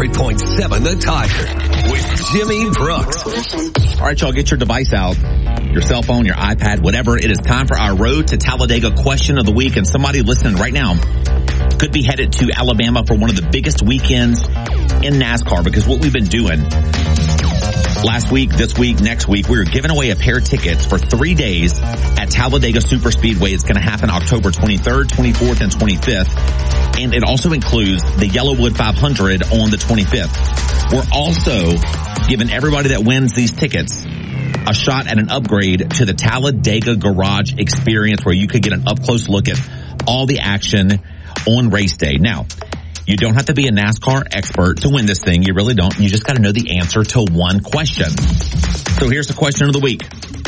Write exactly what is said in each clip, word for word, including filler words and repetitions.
hundred point seven The Tiger with Jimmy Brooks. All right, y'all, get your device out, your cell phone, your iPad, whatever. It is time for our Road to Talladega question of the week. And somebody listening right now could be headed to Alabama for one of the biggest weekends in NASCAR, because what we've been doing last week, this week, next week, we were giving away a pair of tickets for three days at Talladega Superspeedway. It's going to happen October twenty-third, twenty-fourth, and twenty-fifth. And it also includes the Yellowwood five hundred on the twenty-fifth. We're also giving everybody that wins these tickets a shot at an upgrade to the Talladega Garage Experience, where you could get an up-close look at all the action on race day. Now, you don't have to be a NASCAR expert to win this thing. You really don't. You just got to know the answer to one question. So here's the question of the week.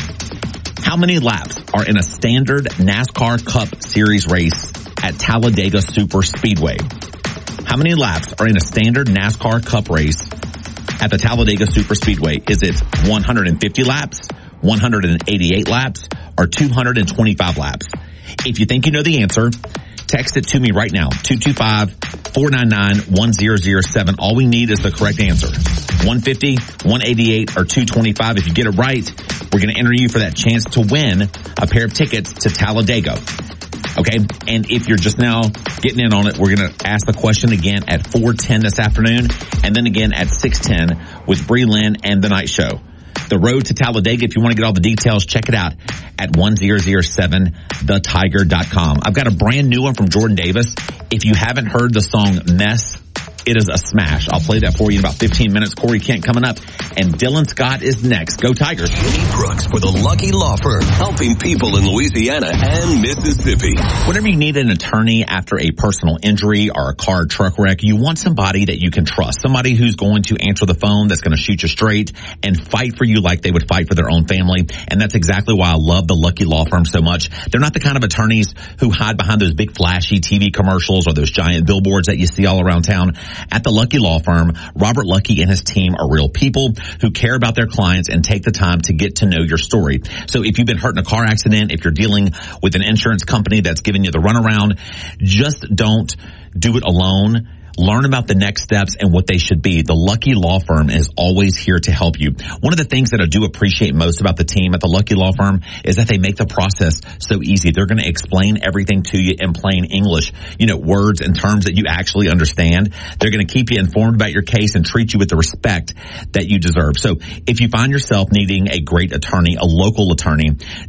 How many laps are in a standard NASCAR Cup Series race at Talladega Superspeedway? How many laps are in a standard NASCAR Cup race at the Talladega Superspeedway? Is it one hundred fifty laps, one hundred eighty-eight laps, or two hundred twenty-five laps? If you think you know the answer, text it to me right now, two two five, four nine nine, one zero zero seven. All we need is the correct answer. one fifty, one eighty-eight, or two twenty-five. If you get it right, we're going to enter you for that chance to win a pair of tickets to Talladega. Okay, and if you're just now getting in on it, we're going to ask the question again at four ten this afternoon, and then again at six ten with Bree Lynn and The Night Show. The Road to Talladega, if you want to get all the details, check it out at one thousand seven the tiger dot com. I've got a brand new one from Jordan Davis. If you haven't heard the song Mess, it is a smash. I'll play that for you in about fifteen minutes. Corey Kent coming up, and Dylan Scott is next. Go Tigers. Jimmy Brooks for the Lucky Law Firm, helping people in Louisiana and Mississippi. Whenever you need an attorney after a personal injury or a car or truck wreck, you want somebody that you can trust, somebody who's going to answer the phone, that's going to shoot you straight and fight for you like they would fight for their own family. And that's exactly why I love the Lucky Law Firm so much. They're not the kind of attorneys who hide behind those big flashy T V commercials or those giant billboards that you see all around town. At the Lucky Law Firm, Robert Lucky and his team are real people who care about their clients and take the time to get to know your story. So if you've been hurt in a car accident, if you're dealing with an insurance company that's giving you the runaround, just don't do it alone. Learn about the next steps and what they should be. The Lucky Law Firm is always here to help you. One of the things that I do appreciate most about the team at the Lucky Law Firm is that they make the process so easy. They're going to explain everything to you in plain English, you know, words and terms that you actually understand. They're going to keep you informed about your case and treat you with the respect that you deserve. So if you find yourself needing a great attorney, a local attorney,